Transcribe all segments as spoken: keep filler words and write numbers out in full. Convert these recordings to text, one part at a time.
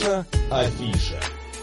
Афиша.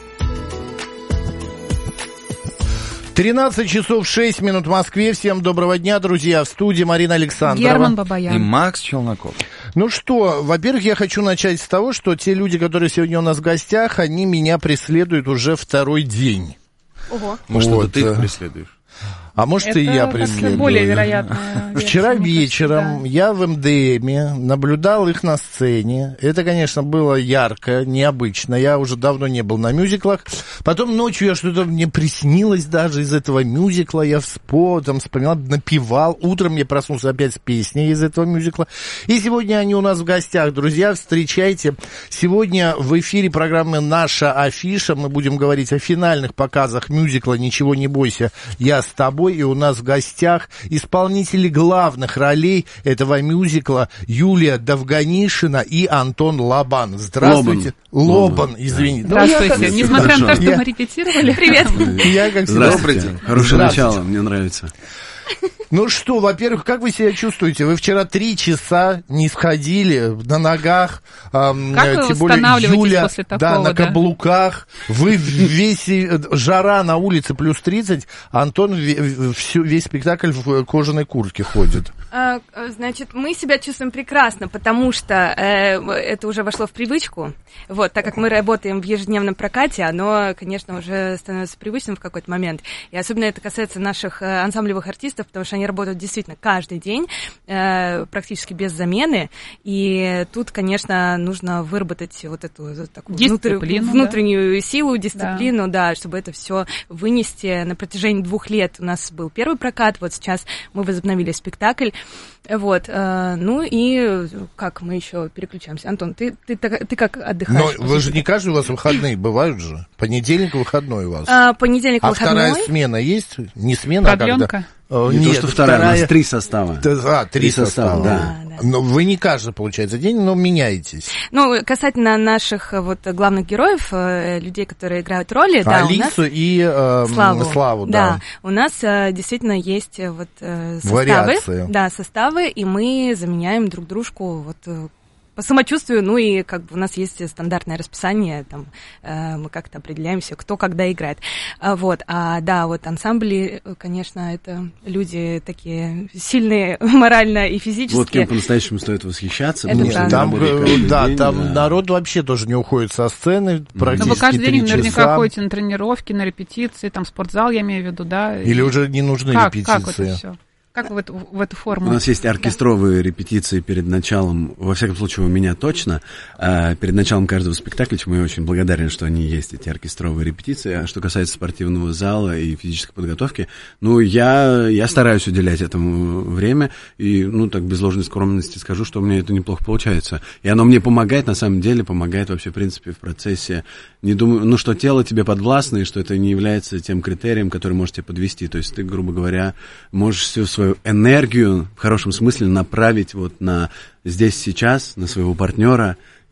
тринадцать часов шесть минут в Москве. Всем доброго дня, друзья. В студии Марина Александрова. Герман Бабаян. И Макс Челноков. Ну что, во-первых, я хочу начать с того, что те люди, которые сегодня у нас в гостях, они меня преследуют уже второй день. Ого. Может, вот. это ты их преследуешь? А может, это и я преследую. более вероятно. Вчера вечером да. я в эм дэ эме наблюдал их на сцене. Это, конечно, было ярко, необычно. Я уже давно не был на мюзиклах. Потом ночью я что-то мне приснилось даже из этого мюзикла. Я вспомнил, там вспоминал, напевал. Утром я проснулся опять с песней из этого мюзикла. И сегодня они у нас в гостях. Друзья, встречайте. Сегодня в эфире программы «Наша афиша». Мы будем говорить о финальных показах мюзикла «Ничего не бойся, я с тобой». И у нас в гостях исполнители главных ролей этого мюзикла Юлия Довганишина и Антон Лобан. Здравствуйте. Лобан, Лобан извините. Здравствуйте. Ну, я, Несмотря на то, что я... мы репетировали. Привет. Я, как всегда, добрый день. Хорошее начало, мне нравится. Ну что, во-первых, как вы себя чувствуете? Вы вчера три часа не сходили на ногах. Эм, как вы тем более Юля, после такого, да, на да? каблуках. Вы весь жара на улице плюс тридцать. Антон всю, весь спектакль в кожаной куртке ходит. А, значит, мы себя чувствуем прекрасно, потому что э, это уже вошло в привычку. Вот, так как мы работаем в ежедневном прокате, оно, конечно, уже становится привычным в какой-то момент. И особенно это касается наших э, ансамблевых артистов, потому что они работают действительно каждый день, э, практически без замены. И тут, конечно, нужно выработать вот эту вот такую внутрь, внутреннюю да. силу, дисциплину, да. да, чтобы это все вынести на протяжении двух лет. У нас был первый прокат, вот сейчас мы возобновили спектакль. Вот, э, ну и как мы еще переключаемся? Антон, ты, ты, ты, ты как отдыхаешь? Но вы же не каждый, у вас выходные бывают же. Понедельник выходной у вас. А, понедельник а выходной. А вторая смена есть? Не смена, Продленка? а когда? Не Нет, то, что вторая, вторая... у нас три состава. А, три, три состава, состава, да. да, да. Но вы не каждый, получается, день, но меняетесь. Ну, касательно наших вот главных героев, людей, которые играют роли, да, Алису у нас... и э, Славу. Славу, да. Да, у нас э, действительно есть вот э, составы. Вариации. Да, составы, и мы заменяем друг дружку вот... по самочувствию, ну и как бы у нас есть стандартное расписание, там э, мы как-то определяемся, кто когда играет. А, вот, а да, вот ансамбли, конечно, это люди такие сильные морально и физически. Вот кем по-настоящему стоит восхищаться. Это потому там, что да, день, там да. народ вообще тоже не уходит со сцены, практически Но вы каждый день наверняка часа. ходите на тренировки, на репетиции, там спортзал, я имею в виду, да? Или уже не нужны как, репетиции? Как это все? Как в эту, в эту форму? У нас есть оркестровые да. репетиции перед началом, во всяком случае у меня точно, а перед началом каждого спектакля, чему я очень благодарен, что они есть, эти оркестровые репетиции. А что касается спортивного зала и физической подготовки, ну, я, я стараюсь уделять этому время, и, ну, так, без ложной скромности скажу, что у меня это неплохо получается. И оно мне помогает, на самом деле, помогает вообще, в принципе, в процессе. Не думаю, ну, что тело тебе подвластно, и что это не является тем критерием, который может тебя подвести. То есть ты, грубо говоря, можешь всю свою энергию, в хорошем смысле, направить вот на здесь, сейчас, на своего партнера,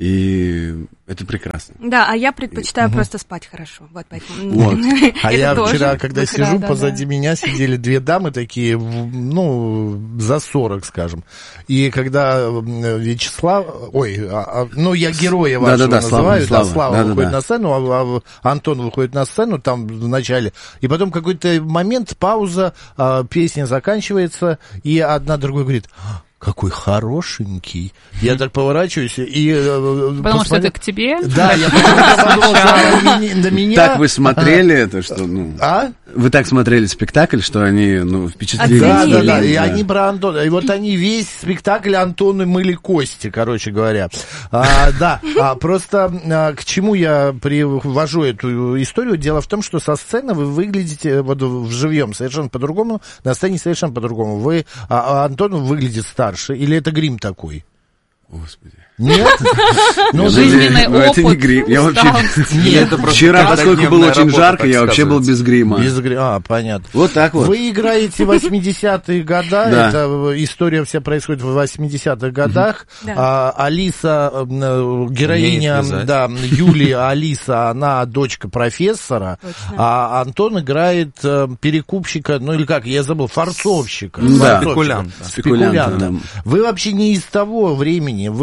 и это прекрасно. Да, а я предпочитаю угу. просто спать хорошо. Вот, поэтому... вот. А я тоже. вчера, когда да, сижу, да, позади да. меня сидели две дамы такие, ну, за сорок, скажем. И когда Вячеслав, ой, а, ну, я героя вашего да, да, да, называю, Слава, да, Слава да, выходит да, да. на сцену, а, а Антон выходит на сцену там в начале, и потом какой-то момент, пауза, а, песня заканчивается, и одна другой говорит... Какой хорошенький. Я так поворачиваюсь и... Потому посмотрел... что это к тебе? Да, я посмотрел на меня. Так вы смотрели это, что... ну А? Вы так смотрели спектакль, что они, ну, впечатлились. Да, да, да, и они про Антона. И вот они весь спектакль Антоны мыли кости, короче говоря. А, да, а, просто а, к чему я привожу эту историю? Дело в том, что со сцены вы выглядите вот вживьем совершенно по-другому, на сцене совершенно по-другому. Вы, а, а Антон выглядит старше, или это грим такой? Господи. Нет? Ну, жизненный ну, опыт. Это не грим. Я вообще... Нет, это вчера, поскольку было очень жарко, я вообще был без грима. Без грима, а, понятно. Вот так вот. Вы играете восьмидесятые годы, да. Это история вся происходит в восьмидесятых годах. Да. А, Алиса, героиня, да, Юлия Алиса, она дочка профессора, точно. А Антон играет перекупщика, ну или как, я забыл, форцовщика. Да, спекулянта. Спекулянта. Да. Вы вообще не из того времени, вы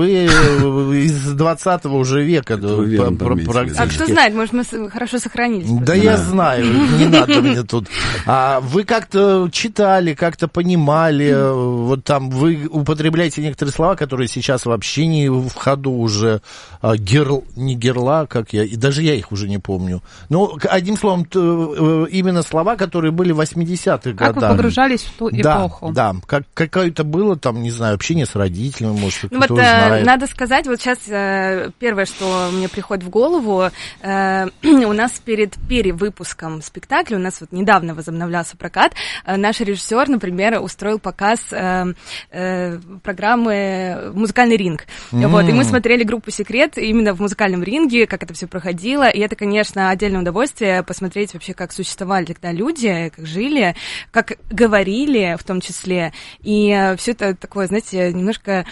из двадцатого уже века практически. А кто знает, может, мы хорошо сохранились. Да я знаю, не надо мне тут. А вы как-то читали, как-то понимали, вот там вы употребляете некоторые слова, которые сейчас вообще не в ходу уже, герл, не герла, как я, и даже я их уже не помню. Ну, одним словом, именно слова, которые были в восьмидесятых годах. Как вы погружались в ту эпоху? Да, да, как, какое-то было там, не знаю, общение с родителями, может, ну, кто-то вот, знает. Надо сказать, вот сейчас э, первое, что мне приходит в голову, э, у нас перед перевыпуском спектакля, у нас вот недавно возобновлялся прокат, э, наш режиссер, например, устроил показ э, э, программы «Музыкальный ринг». Mm. Вот, и мы смотрели группу «Секрет» именно в музыкальном ринге, как это все проходило, и это, конечно, отдельное удовольствие посмотреть вообще, как существовали тогда люди, как жили, как говорили в том числе, и все это такое, знаете, немножко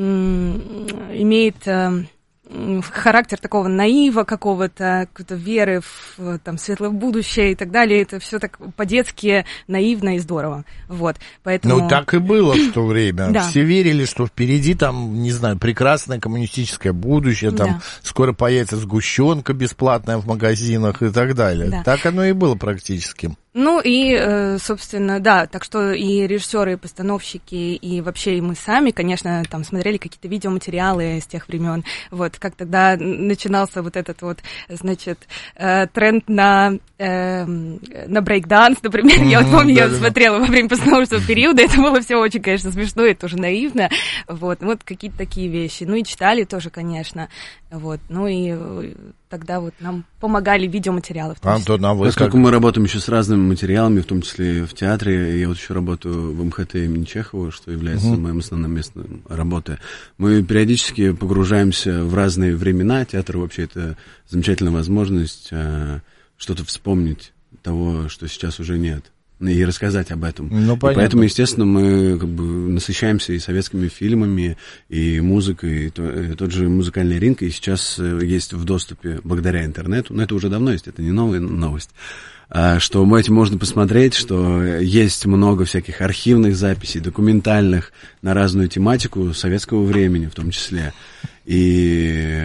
м- имеет э, характер такого наива какого-то, какой-то веры в там, светлое будущее и так далее. Это все так по-детски наивно и здорово. Вот, поэтому... Ну, так и было в то время. Да. Все верили, что впереди там, не знаю, прекрасное коммунистическое будущее, там да. скоро появится сгущенка бесплатная в магазинах и так далее. Да. Так оно и было практически. Ну и, собственно, да, так что и режиссеры, и постановщики, и вообще и мы сами, конечно, там смотрели какие-то видеоматериалы с тех времен. Вот, как тогда начинался вот этот вот, значит, тренд на, на брейк-данс, например. Mm-hmm, я вот помню, да, я да, смотрела да. во время постановочного периода, это было все очень, конечно, смешно и тоже наивно. Вот, вот какие-то такие вещи. Ну и читали тоже, конечно. Вот, ну и тогда вот нам помогали видеоматериалы. В том числе. Антон, а вы Поскольку как... мы работаем еще с разными материалами, в том числе в театре, я вот еще работаю в МХТ имени Чехова, что является uh-huh. моим основным местом работы. Мы периодически погружаемся в разные времена. Театр вообще это замечательная возможность э, что-то вспомнить того, что сейчас уже нет. И рассказать об этом. Ну, и поэтому, естественно, мы как бы насыщаемся и советскими фильмами, и музыкой, и то, и тот же музыкальный ринг, и сейчас есть в доступе благодаря интернету, но это уже давно есть, это не новая новость, что этим можно посмотреть, что есть много всяких архивных записей, документальных на разную тематику советского времени в том числе. И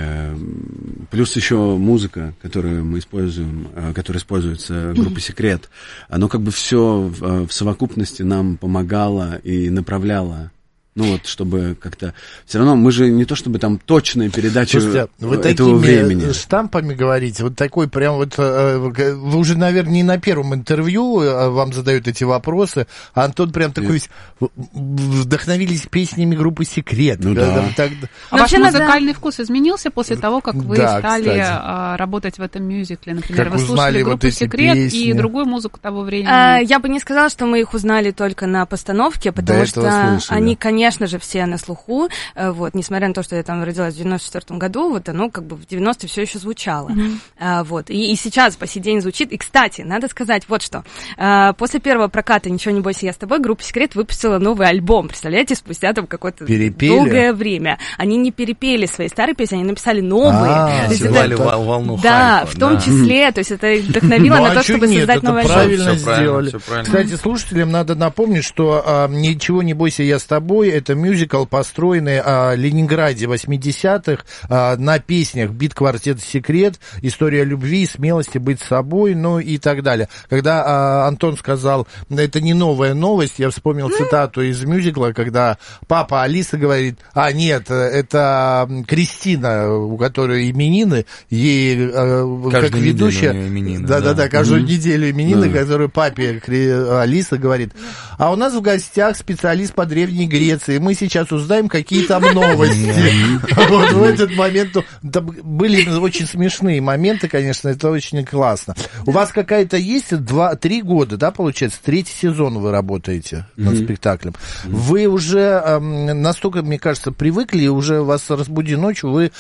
плюс еще музыка, которую мы используем, которая используется группой «Секрет», оно как бы все в, в совокупности нам помогало и направляло. Ну вот, чтобы как-то... Все равно мы же не то чтобы там точная передача Слушайте, вы этого времени. Вы штампами говорите, вот такой прям вот... Вы уже, наверное, не на первом интервью вам задают эти вопросы, а Антон прям такой... Вдохновились песнями группы «Секрет». Ну да. Там, так... А ваш музыкальный надо... вкус изменился после того, как вы да, стали кстати. работать в этом мюзикле? Например, как вы слушали группу вот «Секрет» песни. И другую музыку того времени? А, я бы не сказала, что мы их узнали только на постановке, потому что слышали. Они, конечно же, все на слуху, вот, несмотря на то, что я там родилась в девяносто четвёртом году, вот оно как бы в девяностые все еще звучало. Mm-hmm. А, вот, и, и сейчас по сей день звучит. И, кстати, надо сказать вот что. А, после первого проката «Ничего не бойся, я с тобой» группа «Секрет» выпустила новый альбом, представляете, спустя там какое-то перепели? долгое время. Они не перепели свои старые песни, они написали новые. А, сыграли это... волну Да, хайпа, в том да. числе, то есть это вдохновило ну, на а то, чтобы нет, создать новый альбом. правильно все правильно, сделали. все правильно. Кстати, слушателям надо напомнить, что а, «Ничего не бойся, я с тобой» — это мюзикл, построенный в Ленинграде восьмидесятых а, на песнях бит-квартет «Секрет», история любви, смелости быть собой, ну и так далее. Когда а, Антон сказал, это не новая новость, я вспомнил цитату из мюзикла, когда папа Алиса говорит, а нет, это Кристина, у которой именины, ей а, как ведущая... Да-да-да, да. каждую mm-hmm. неделю именины, да. которую папе Алиса говорит, а у нас в гостях специалист по Древней Греции, мы сейчас узнаем, какие там новости. Вот в этот момент были очень смешные моменты, конечно, это очень классно. У вас какая-то есть два-три года, да, получается, третий сезон вы работаете над спектаклем. Вы уже настолько, мне кажется, привыкли, уже вас «Разбуди ночью», вы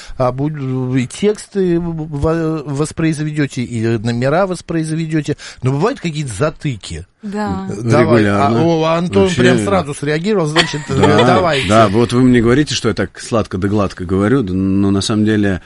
и тексты воспроизведете, и номера воспроизведете, но бывают какие-то затыки. Да. Давай. Регулярно. А, о, Антон Вообще... прям сразу среагировал, значит, да, давайте. Да, вот вы мне говорите, что я так сладко да гладко говорю, но на самом деле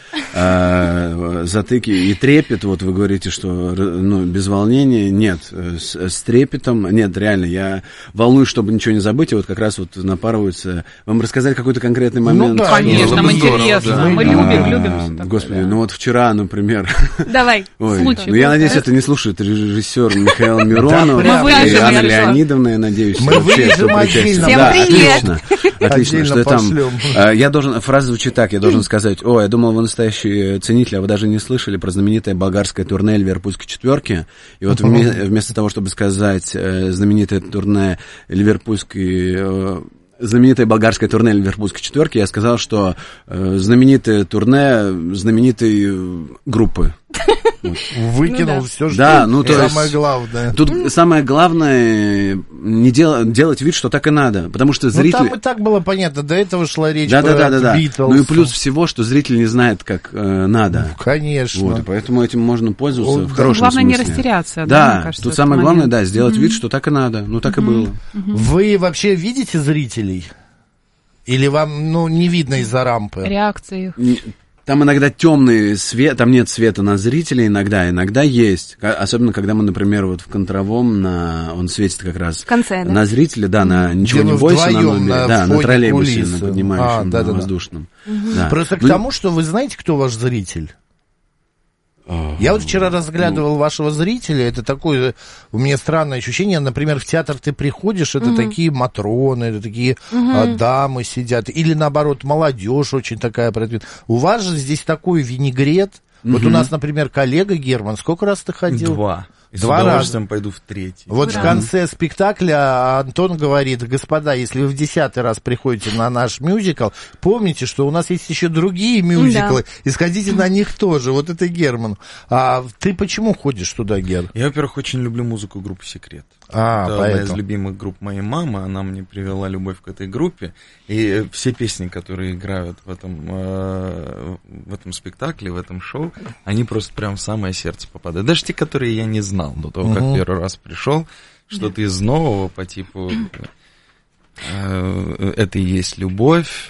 э, затыки и трепет, вот вы говорите, что ну, без волнения, нет, с, с трепетом, нет, реально, я волнуюсь, чтобы ничего не забыть, и вот как раз вот напарываются, вам рассказать какой-то конкретный момент. Ну, да, конечно, нам интересно, да. мы Да. любим, любим все такое. Господи, да. ну вот вчера, например... Давай. Ой, Случай ну я был, надеюсь, да? это не слушает режиссер Михаил Миронов Да, Мы и вырежем, Анна Ярослав. Леонидовна, я надеюсь. Мы вообще, вырежем что причастны. отдельно. Всем Да, привет. отлично. Отлично, Отдельно что там... пошлем. э, Я должен... Фраза звучит так, я должен сказать: о, я думал, вы настоящий ценитель, а вы даже не слышали про знаменитое болгарское турне Ливерпульской четверки. И вот вме- вместо того, чтобы сказать э, знаменитое турне Ливерпульской... э, знаменитое болгарское турне Ливерпульской четверки, я сказал, что э, знаменитое турне знаменитой э, группы. Выкинул Ну да. все, что Да, ну, то самое есть- главное. Тут самое главное не дел- делать вид, что так и надо, потому что Ну, зритель... там и так было понятно, до этого шла речь Да, про да, да, да, да. Beatles. Ну и плюс всего, что зритель не знает, как э, надо. Конечно. Вот, и поэтому этим можно пользоваться О, в да. хорошем Главное смысле. не растеряться, да, Да, мне кажется, тут в самое этот главное, момент. да, сделать вид, что так и надо. Ну, так и было. Вы вообще видите зрителей? Или вам, ну, не видно из-за рампы? Реакции. Не- Там иногда темный свет, там нет света на зрителей иногда, иногда есть. Ка- Особенно, когда мы, например, вот в Контровом, на, он светит как раз В конце, да? на зрителя, да, на «Ничего Где не вы бойся», на вдвоем номере, на да, на входе троллейбусе, кулисы. на поднимающем, А, да, да, на да. воздушном. Да. Просто к Ну, тому, что вы знаете, кто ваш зритель? Я вот вчера разглядывал вашего зрителя, это такое, у меня странное ощущение, например, в театр ты приходишь, это такие матроны, это такие а, дамы сидят, или наоборот, молодежь очень такая продвинутая. У вас же здесь такой винегрет. Вот у нас, например, коллега Герман, сколько раз ты ходил? Два. И Два с удовольствием пойду в третий. Вот в конце спектакля Антон говорит: господа, если вы в десятый раз приходите на наш мюзикл, помните, что у нас есть еще другие мюзиклы, и сходите на них тоже. Вот это Герман. А ты почему ходишь туда, Гер? Я, во-первых, очень люблю музыку группы «Секрет». А, Это одна из поэтому. любимых групп моей мамы, она мне привела любовь к этой группе, и все песни, которые играют в этом, э, в этом спектакле, в этом шоу, они просто прям в самое сердце попадают. Даже те, которые я не знал до того, как Мгм. первый раз пришел, что-то из нового по типу э, «Это и есть любовь»,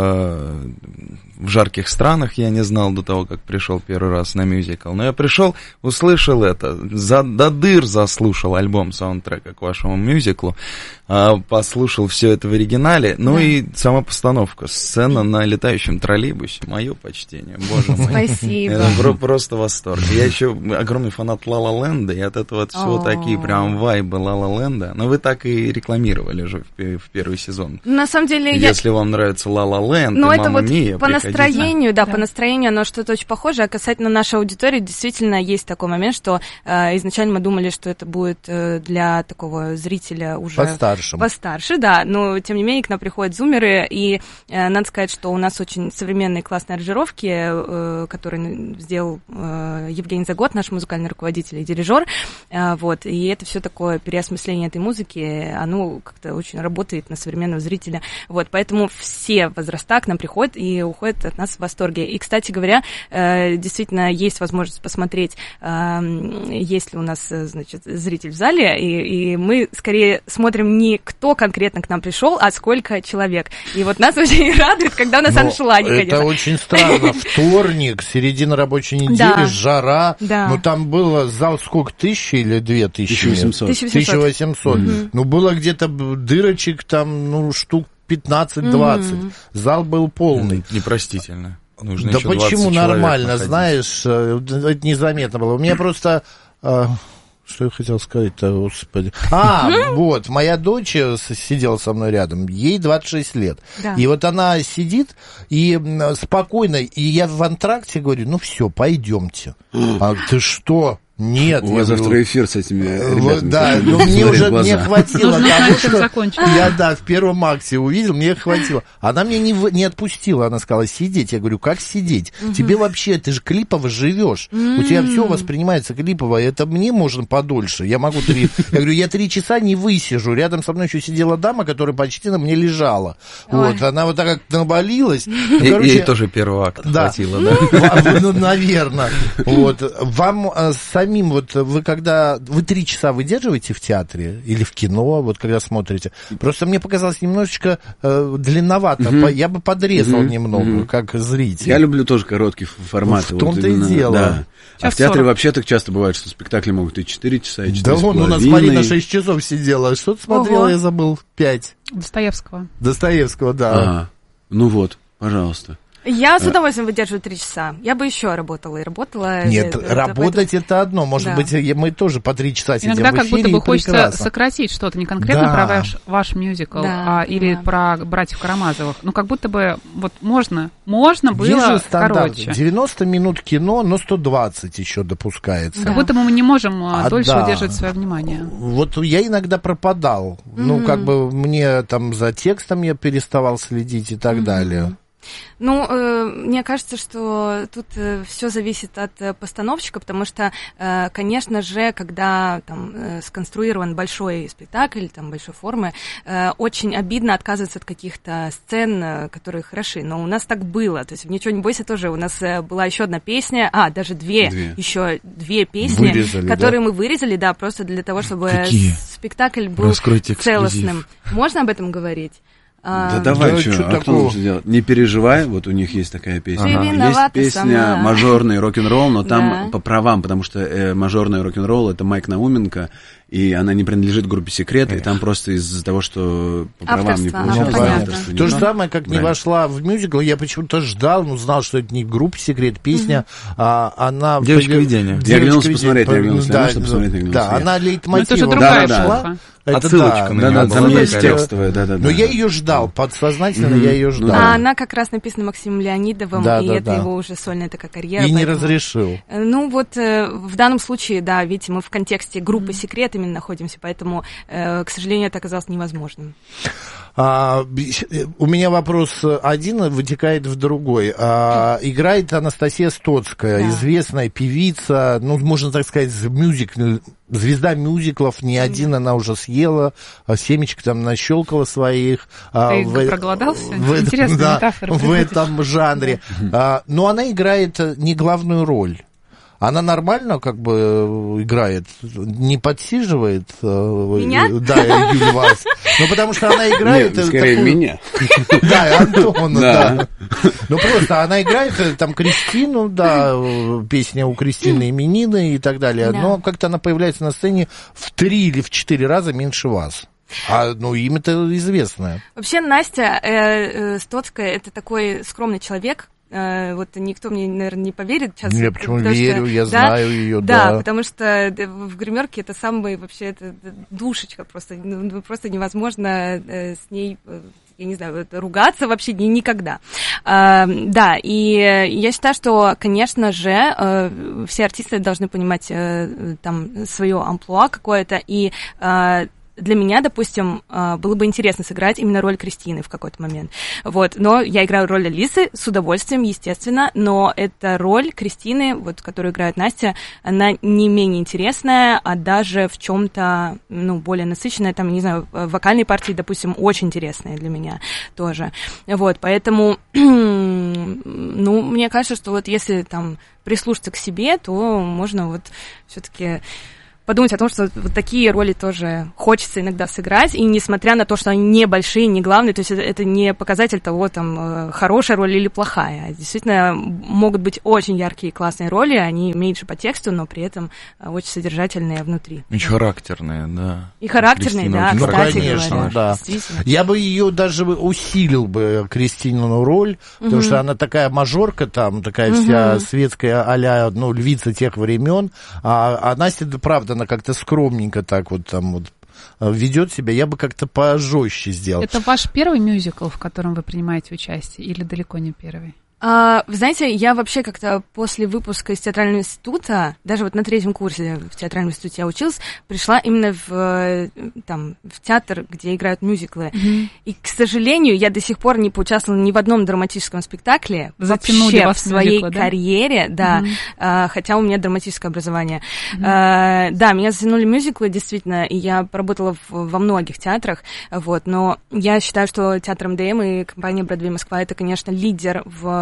э, в жарких странах я не знал до того, как пришел первый раз на мюзикл. Но я пришел, услышал это, за, до дыр заслушал альбом саундтрека к вашему мюзиклу, а, послушал все это в оригинале. Ну Да. и сама постановка, сцена на летающем троллейбусе. Мое почтение, боже мой. Спасибо. Это про- просто восторг. Я еще огромный фанат Ла Ла Ленда, и от этого всего О. такие прям вайбы Ла Ла Ленда. Но вы так и рекламировали же в, пе- в первый сезон. На самом деле, я... Если вам нравится Ла Ла Ленд, Ну, и это Мамма вот Мия, по приходите. настроению, да, Да. по настроению оно что-то очень похоже, а касательно нашей аудитории, действительно есть такой момент, что э, изначально мы думали, что это будет э, для такого зрителя уже... Постарше. Постарше, да, но тем не менее к нам приходят зумеры, и э, надо сказать, что у нас очень современные классные аранжировки, э, которые сделал э, Евгений Загот, наш музыкальный руководитель и дирижер, э, вот, и это все такое переосмысление этой музыки, оно как-то очень работает на современного зрителя, вот, поэтому все возраста к нам приходят и уходят от нас в восторге. И, кстати говоря, э, действительно есть возможность посмотреть, э, есть ли у нас, э, значит, зритель в зале, и, и мы скорее смотрим не кто конкретно к нам пришел, а сколько человек. И вот нас очень радует, когда у нас Но аншлаги, это конечно. очень странно. Вторник, середина рабочей недели, Да. жара. Да. Ну, там было зал сколько, тысячи или две тысячи? тысяча восемьсот. тысяча тысяча восемьсот. восемьсот. Ну, было где-то б- дырочек там, ну, штук пятнадцать-двадцать. Зал был полный. Непростительно. Нужно Да еще двадцать почему человек нормально, находить. знаешь, э, это незаметно было. У меня просто... э, Что я хотел сказать-то, господи. А, вот, моя дочь э, с- сидела со мной рядом, ей двадцать шесть лет. Да. И вот она сидит и м, спокойно, и я в антракте говорю: ну все, пойдемте. А ты что? Нет. У я вас завтра говорю, эфир с этими вот, ребятами. да, как ну бы, мне смотреть уже в глаза. мне хватило Нужно того, знать, чем что закончится. я, да, в первом акте увидел, мне хватило. Она мне не, в- не отпустила, она сказала: сидеть. Я говорю: как сидеть? Тебе вообще, ты же клипово живешь, у тебя все воспринимается клипово, это мне можно подольше, я могу три... Я говорю: я три часа не высижу, рядом со мной еще сидела дама, которая почти на мне лежала. Ой. Вот, она вот так как навалилась. Е- Короче, Ей тоже первого акта да. хватило, да? Ва- Ну, наверное. Вот. Вам э, самим помимо, вот вы когда, вы три часа выдерживаете в театре или в кино, вот когда смотрите, просто мне показалось немножечко э, длинновато, угу. я бы подрезал угу. немного, угу. как зритель. Я люблю тоже короткие форматы. В том-то вот именно, и дело. Да. А в театре вообще так часто бывает, что спектакли могут и четыре часа, и четыре Да вон, у нас Марина шесть часов сидела, что ты смотрела, Ого. я забыл, пять. Достоевского. Достоевского, да. А, ну вот, пожалуйста. Я с удовольствием выдерживаю три часа. Я бы еще работала и работала. Нет, это, работать это, это одно. Может да. быть, мы тоже по три часа сидим Иногда в эфире. Иногда как будто бы хочется прекрасно. сократить что-то. Не конкретно да. про ваш, ваш мюзикл, да, а, или да. про «Братьев Карамазовых». Ну, как будто бы вот можно, можно было Есть же стандарт. короче. девяносто минут кино, но сто двадцать еще допускается. Да. Как будто бы мы не можем а, дольше да. удерживать свое внимание. Вот я иногда пропадал. Mm-hmm. Ну, как бы мне там за текстом я переставал следить и так mm-hmm. далее. Ну, э, мне кажется, что тут э, все зависит от э, постановщика, потому что, э, конечно же, когда там э, сконструирован большой спектакль, там, большой формы, э, очень обидно отказываться от каких-то сцен, э, которые хороши. Но у нас так было. То есть в «Ничего не бойся» тоже у нас э, была еще одна песня, а, даже две, две. еще две песни, вырезали, которые да? мы вырезали, да, просто для того, чтобы Какие? спектакль был Раскройте целостным. Можно об этом говорить? Да а, давай, да, что, что а кто должен делать? Не переживай, вот у них есть такая песня. Ага. Есть песня сама. «Мажорный рок-н-ролл», но там да. по правам, потому что э, «Мажорный рок-н-ролл» — это Майк Науменко, и она не принадлежит группе «Секрет», Эх. и там просто из-за того, что по правам не получилось. Ну, авторство. То же самое, как не вошла в мюзикл, я почему-то ждал, ну, знал, что это не группа «Секрет», песня, mm-hmm. а она... «Девочка видения». Я оглянулся посмотреть, я оглянулся, да, чтобы посмотреть, да, она лейтмотивом. Это же другая шла. Это отсылочка да, на да, нее да, была. Там есть текстовая, да-да-да. Но я ее ждал, подсознательно mm-hmm. я ее ждал. А она как раз написана Максимом Леонидовым, да, и да, это да. его уже сольная такая карьера. И поэтому... не разрешил. Ну вот э, в данном случае, да, видите, мы в контексте группы «Секрет» именно находимся, поэтому, э, к сожалению, это оказалось невозможным. А, у меня вопрос один вытекает в другой. А, играет Анастасия Стоцкая, да. известная певица, ну, можно так сказать, мюзикл, звезда мюзиклов, не один она уже съела, семечек там нащелкала своих. Ты в, проголодался? В, Интересная да, метафора. В этом жанре. А, но она играет не главную роль. Она нормально как бы играет, не подсиживает меня? Да, и вас. Ну, потому что она играет... Нет, скорее такую... меня. Да, Антона, да. Ну, просто она играет там Кристину, да, песня у Кристины именины и так далее. Но как-то она появляется на сцене в три или в четыре раза меньше вас. А, ну, имя-то известное. Вообще, Настя э, э, Стоцкая — это такой скромный человек. Вот никто мне, наверное, не поверит сейчас. Я почему верю, что, я да, знаю ее, да. Да, потому что в гримерке это самая вообще это душечка просто, ну, просто невозможно с ней, я не знаю, ругаться вообще никогда. А, да, и я считаю, что, конечно же, все артисты должны понимать там свое амплуа какое-то, и для меня, допустим, было бы интересно сыграть именно роль Кристины в какой-то момент. Вот. Но я играю роль Алисы с удовольствием, естественно, но эта роль Кристины, вот, которую играет Настя, она не менее интересная, а даже в чем-то, ну, более насыщенная. Там, не знаю, вокальные партии, допустим, очень интересные для меня тоже. Вот, поэтому, ну, мне кажется, что вот если там прислушаться к себе, то можно вот все-таки подумать о том, что вот такие роли тоже хочется иногда сыграть, и несмотря на то, что они небольшие, не главные, то есть это, это не показатель того, там, хорошая роль или плохая. Действительно, могут быть очень яркие и классные роли, они меньше по тексту, но при этом очень содержательные внутри. И характерные, да. И характерные, да, ну, кстати конечно, говоря. Да. Я бы ее даже усилил бы, Кристину роль, потому угу. что она такая мажорка там, такая угу. вся светская а-ля, ну, львица тех времен, а, а Настя, правда, она как-то скромненько так вот там вот ведет себя, я бы как-то пожестче сделал. Это ваш первый мюзикл, в котором вы принимаете участие, или далеко не первый? А, вы знаете, я вообще как-то после выпуска из театрального института, даже вот на третьем курсе в театральном институте я училась, пришла именно в, там, в театр, где играют мюзиклы. Mm-hmm. И, к сожалению, я до сих пор не поучаствовала ни в одном драматическом спектакле Затянули вообще вас в своей мюзиклы, да? карьере, да, mm-hmm. а, хотя у меня драматическое образование. Mm-hmm. А, да, меня затянули мюзиклы, действительно, и я поработала в, во многих театрах, вот, но я считаю, что театр эм дэ эм и компания «Бродвей Москва» — это, конечно, лидер в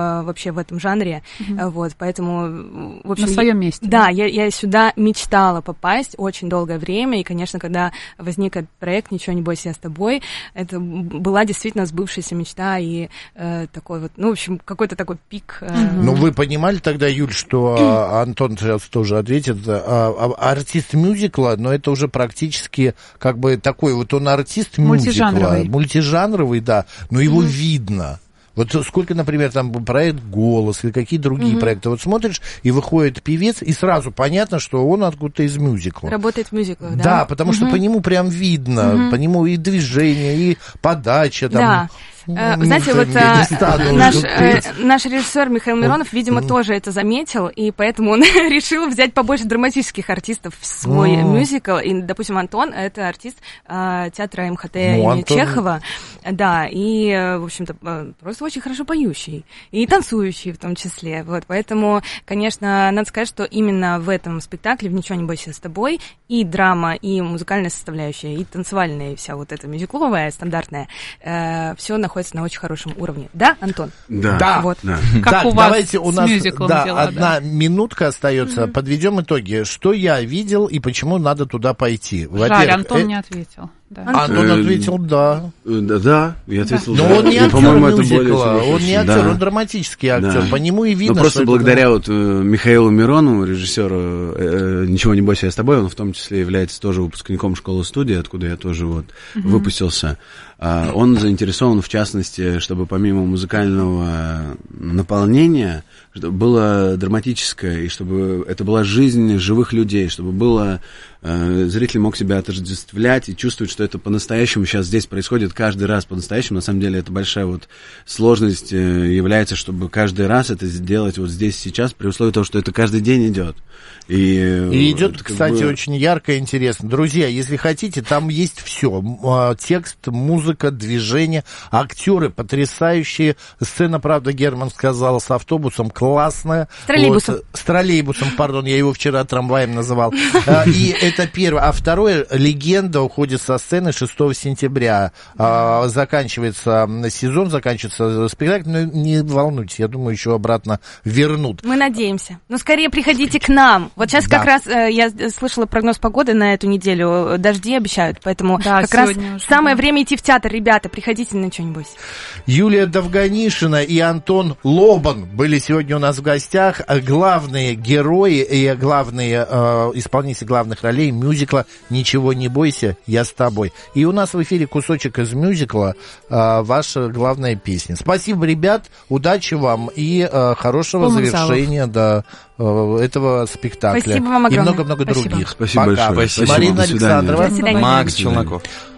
э, вообще в этом жанре, mm-hmm. вот, поэтому, в общем... На своем месте. Да, я, я сюда мечтала попасть очень долгое время, и, конечно, когда возник этот проект «Ничего не бойся, я с тобой», это была действительно сбывшаяся мечта и э, такой вот, ну, в общем, какой-то такой пик. Э... Mm-hmm. Ну, вы понимали тогда, Юль, что а, Антон сейчас тоже ответит, а, а, артист мюзикла, но это уже практически как бы такой, вот он артист мюзикла, мультижанровый, мультижанровый, да, но его mm-hmm. видно. Вот сколько, например, там проект «Голос» или какие другие mm-hmm. проекты. Вот смотришь, и выходит певец, и сразу понятно, что он откуда-то из мюзикла. Работает в мюзиклах, да? Да, потому mm-hmm. что по нему прям видно, mm-hmm. по нему и движение, и подача там. Да. Uh, знаете, вот uh, наш, uh, наш режиссер Михаил Миронов, видимо, mm. тоже это заметил, и поэтому он решил взять побольше драматических артистов в свой mm. мюзикл. И, допустим, Антон — это артист uh, театра эм ха тэ ну, имени Антон... Чехова. Да, и, в общем-то, просто очень хорошо поющий. И танцующий в том числе. Вот, поэтому, конечно, надо сказать, что именно в этом спектакле «В ничего не бойся, с тобой» и драма, и музыкальная составляющая, и танцевальная, и вся вот эта мюзикловая, стандартная, uh, все находится на очень хорошем уровне. Да, Антон? Да. Да. Вот. Да. Как да, у вас давайте у нас да, дела, одна да. минутка остается. Mm-hmm. Подведем итоги. Что я видел и почему надо туда пойти? Жаль, Антон э... не ответил. Да. Антон ответил «да». Да, да, я ответил «да». Но он не актер мюзикла, он не актер, да. он драматический актер. Да. По нему и видно, Но просто что благодаря это... вот Михаилу Миронову, режиссеру э, «Ничего не бойся, я с тобой», он в том числе является тоже выпускником школы-студии, откуда я тоже вот mm-hmm. выпустился. Uh, он заинтересован, в частности, чтобы помимо музыкального наполнения, чтобы было драматическое, и чтобы это была жизнь живых людей, чтобы было, uh, зритель мог себя отождествлять и чувствовать, что это по-настоящему сейчас здесь происходит каждый раз по-настоящему. На самом деле это большая вот сложность uh, является, чтобы каждый раз это сделать вот здесь сейчас, при условии того, что это каждый день идет. И, и идет, кстати, бы... очень ярко и интересно. Друзья, если хотите, там есть все. Текст, музыка, движение, актеры потрясающие. Сцена, правда, Герман сказал, с автобусом классная. С троллейбусом. Вот, с троллейбусом, пардон, я его вчера трамваем называл. И это первое. А второе, легенда уходит со сцены шестого сентября. Заканчивается сезон, заканчивается спектакль. Но не волнуйтесь, я думаю, еще обратно вернут. Мы надеемся. Но скорее приходите к нам. Вот сейчас да. как раз э, я слышала прогноз погоды на эту неделю. Дожди обещают, поэтому да, как раз уже, самое да. время идти в театр. Ребята, приходите на что-нибудь. Юлия Довганишина и Антон Лобан были сегодня у нас в гостях. Главные герои и главные э, исполнители главных ролей мюзикла «Ничего не бойся, я с тобой». И у нас в эфире кусочек из мюзикла э, ваша главная песня. Спасибо, ребят, удачи вам и э, хорошего Полных завершения до э, этого спектакля. Спасибо вам огромное. И много-много других. Спасибо Пока. большое. Спасибо. Марина Александрова. Макс Челноков.